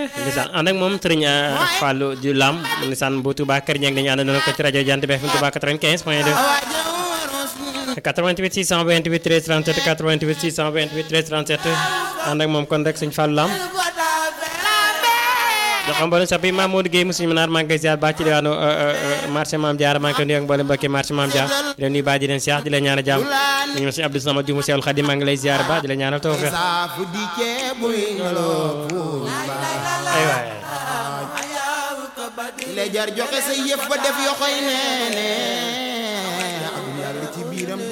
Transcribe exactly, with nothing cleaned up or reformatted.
ndeysaan ànd ak moom sëriñ Fallou du Lam ndeysaan bu Touba Kër Ñang dañu àndandoo ko ci rajo Jant bi F M Touba quatre-vingt-quinze point deux quatre-vingt-huit six cent vingt-huit treize trente-sept quatre-vingt-huit six cent vingt-huit treize trente-sept ànd ak moom kon rek sëñ Fallou Lam jox ko mboolem sappi Mamadou Guèye mu suñu mënaar maa ngi koy ziar baax ci diwaanu marché Mame Diarra maa ngi koy nuyu ak mboolem mbokki marché Mame Diarra di leen nuyu baax di leen siyaar di leen ñaanal jàmm ñu ngi suñu Abdou Samad Diouf Seexul Xadim maa ngi lay ziar baax di leen ñaanal tawfeex ay waay le jar joxe sa yëf ba def yoxoy neene ak yàlla ci biiram